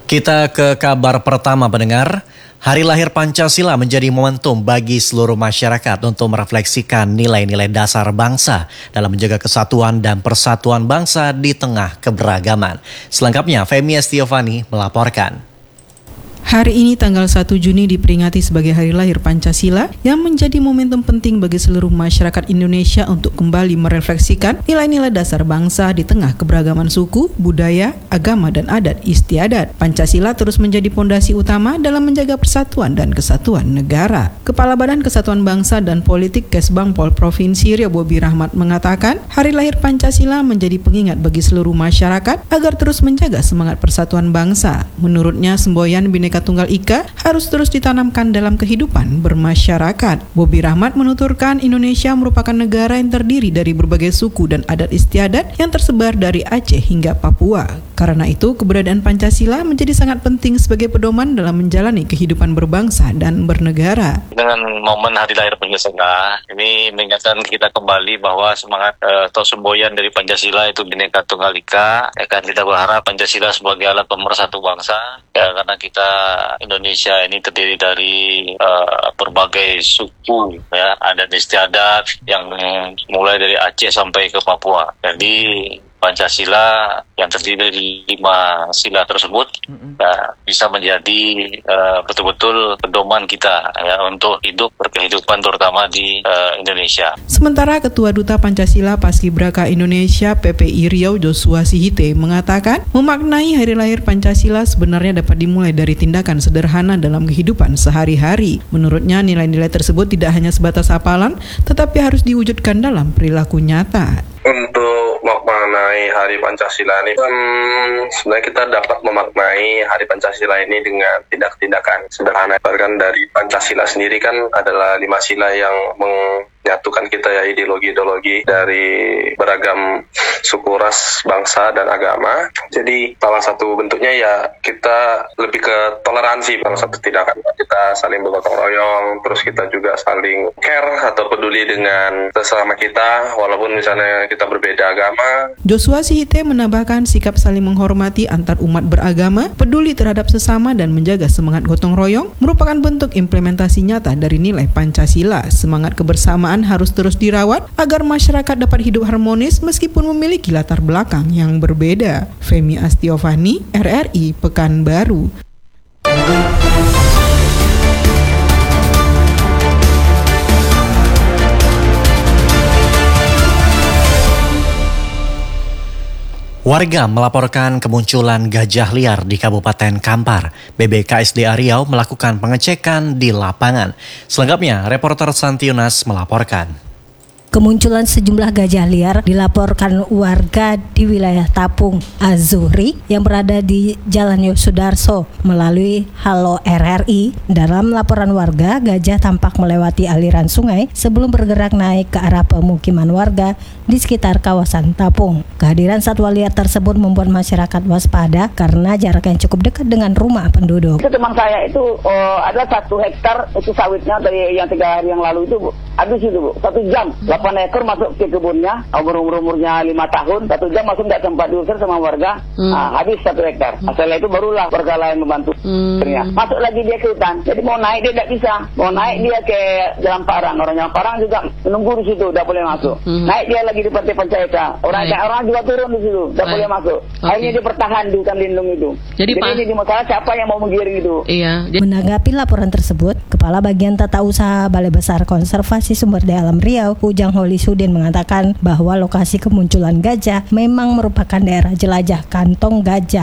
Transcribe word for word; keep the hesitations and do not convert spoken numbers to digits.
Kita ke kabar pertama pendengar. Hari lahir Pancasila menjadi momentum bagi seluruh masyarakat untuk merefleksikan nilai-nilai dasar bangsa dalam menjaga kesatuan dan persatuan bangsa di tengah keberagaman. Selengkapnya Femi Estiovani melaporkan. Hari ini tanggal satu Juni diperingati sebagai Hari Lahir Pancasila yang menjadi momentum penting bagi seluruh masyarakat Indonesia untuk kembali merefleksikan nilai-nilai dasar bangsa di tengah keberagaman suku, budaya, agama, dan adat istiadat. Pancasila terus menjadi fondasi utama dalam menjaga persatuan dan kesatuan negara. Kepala Badan Kesatuan Bangsa dan Politik Kesbangpol Provinsi Riau Bobi Rahmat mengatakan, Hari Lahir Pancasila menjadi pengingat bagi seluruh masyarakat agar terus menjaga semangat persatuan bangsa. Menurutnya, semboyan Bhinneka Tunggal Ika harus terus ditanamkan dalam kehidupan bermasyarakat. Bobi Rahmat menuturkan Indonesia merupakan negara yang terdiri dari berbagai suku dan adat istiadat yang tersebar dari Aceh hingga Papua. Karena itu, keberadaan Pancasila menjadi sangat penting sebagai pedoman dalam menjalani kehidupan berbangsa dan bernegara. Dengan momen Hari Lahir Pancasila, ini mengingatkan kita kembali bahwa semangat uh, atau semboyan dari Pancasila itu Bhinneka Tunggal Ika. Ya kan, kita berharap Pancasila sebagai alat pemersatu bangsa. Ya, karena kita Indonesia ini terdiri dari uh, berbagai suku, ya, adat istiadat yang mulai dari Aceh sampai ke Papua. Jadi Pancasila yang terdiri dari lima sila tersebut ya, bisa menjadi uh, betul-betul pedoman kita ya, untuk hidup berkehidupan terutama di uh, Indonesia. Sementara Ketua Duta Pancasila Paskibraka Indonesia P P I Riau Joshua Sihite mengatakan memaknai Hari Lahir Pancasila sebenarnya dapat dimulai dari tindakan sederhana dalam kehidupan sehari-hari. Menurutnya nilai-nilai tersebut tidak hanya sebatas hafalan tetapi harus diwujudkan dalam perilaku nyata. Untuk memaknai Hari Pancasila ini kan sebenarnya kita dapat memaknai Hari Pancasila ini dengan tindak-tindakan sederhana. Bahkan dari Pancasila sendiri kan adalah lima sila yang menyatukan kita ya, ideologi-ideologi dari beragam suku, ras, bangsa, dan agama. Jadi salah satu bentuknya ya kita lebih ke toleransi. Salah satu tindakan kita saling bergotong royong, terus kita juga saling care atau peduli dengan sesama kita walaupun misalnya kita berbeda agama. Joshua Sihite menambahkan sikap saling menghormati antar umat beragama, peduli terhadap sesama dan menjaga semangat gotong royong merupakan bentuk implementasi nyata dari nilai Pancasila. Semangat kebersamaan harus terus dirawat agar masyarakat dapat hidup harmonis meskipun memiliki latar belakang yang berbeda. Femi Estiovani, R R I Pekanbaru. Warga melaporkan kemunculan gajah liar di Kabupaten Kampar. B B K S D A Riau melakukan pengecekan di lapangan. Selengkapnya, reporter Santiunas melaporkan. Kemunculan sejumlah gajah liar dilaporkan warga di wilayah Tapung Azuri yang berada di Jalan Yosudarso melalui Halo R R I. Dalam laporan warga, gajah tampak melewati aliran sungai sebelum bergerak naik ke arah pemukiman warga di sekitar kawasan Tapung. Kehadiran satwa liar tersebut membuat masyarakat waspada karena jarak yang cukup dekat dengan rumah penduduk. Itu teman saya itu oh, ada satu hektar itu sawitnya dari yang tiga hari yang lalu itu Bu. Habis itu Bu, satu jam. delapan ekor masuk ke kebunnya, umur-umurnya lima tahun, satu jam masuk tidak sempat diusir sama warga, hmm. nah, habis satu hektar. Hmm. Setelah itu barulah warga lain membantu. Hmm. Masuk lagi dia ke hutan, jadi mau naik dia tidak bisa, mau naik dia ke Jalan Parang, orang Jalan Parang juga menunggu di situ, tidak boleh masuk. Hmm. Naik dia lagi di Pantai Pancaita, orang Baik. orang juga turun di situ, tidak boleh masuk. Okay. Akhirnya dia bertahan di hutan lindung itu. Jadi, jadi ini di masalah siapa yang mau menggiring itu. Iya. Menanggapi laporan tersebut, Kepala Bagian Tata Usaha Balai Besar Konservasi Sumber Daya Alam Riau, Ujang Holi Sudin mengatakan bahwa lokasi kemunculan gajah memang merupakan daerah jelajah kantong gajah